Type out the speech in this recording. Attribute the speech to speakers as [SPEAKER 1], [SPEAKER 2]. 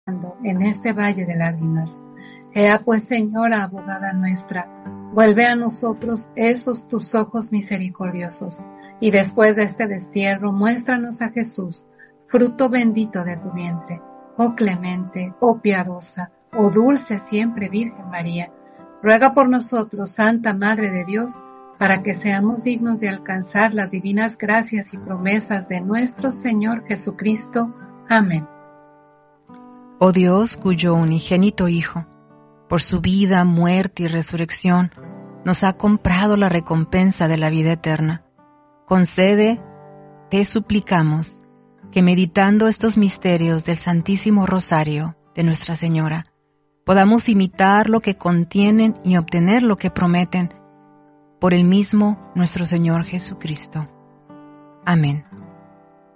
[SPEAKER 1] en este valle de lágrimas. Ea pues, Señora, abogada nuestra, vuelve a nosotros esos tus ojos misericordiosos, y después de este destierro, muéstranos a Jesús, fruto bendito de tu vientre. Oh clemente, oh piadosa, oh dulce siempre Virgen María, ruega por nosotros, Santa Madre de Dios, para que seamos dignos de alcanzar las divinas gracias y promesas de nuestro Señor Jesucristo. Amén.
[SPEAKER 2] Oh Dios, cuyo unigénito Hijo, por su vida, muerte y resurrección, nos ha comprado la recompensa de la vida eterna, concede, te suplicamos, que meditando estos misterios del Santísimo Rosario de Nuestra Señora, podamos imitar lo que contienen y obtener lo que prometen, por el mismo nuestro Señor Jesucristo. Amén.